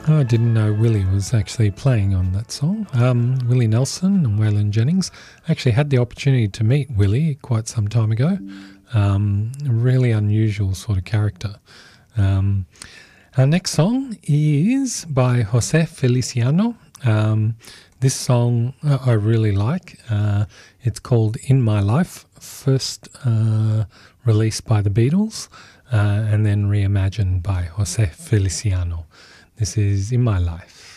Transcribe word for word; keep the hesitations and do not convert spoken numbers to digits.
Oh, I didn't know Willie was actually playing on that song. Um, Willie Nelson and Waylon Jennings. I actually had the opportunity to meet Willie quite some time ago. Um, a really unusual sort of character. Um, our next song is by Jose Feliciano. Um, this song uh, I really like. Uh, it's called In My Life, first uh, released by the Beatles uh, and then reimagined by Jose Feliciano. This is In My Life.